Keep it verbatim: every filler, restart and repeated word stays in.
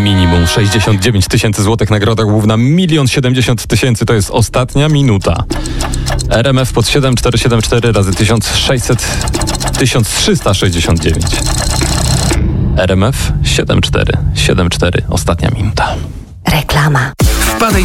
minimum sześćdziesiąt dziewięć tysięcy złotych, nagroda główna milion siedemdziesiąt tysięcy, to jest ostatnia minuta. R M F pod siedem cztery siedem cztery razy tysiąc sześćset, tysiąc trzysta sześćdziesiąt dziewięć. R M F siedem cztery siedem cztery, ostatnia minuta. Reklama. Wpadaj